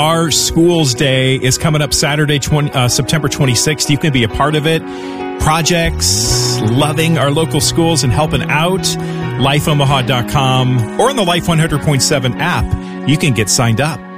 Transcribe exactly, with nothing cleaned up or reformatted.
Our Schools Day is coming up Saturday, twenty, uh, September twenty-sixth. You can be a part of it. Projects, loving our local schools and helping out. life omaha dot com or on the Life one hundred point seven app. You can get signed up.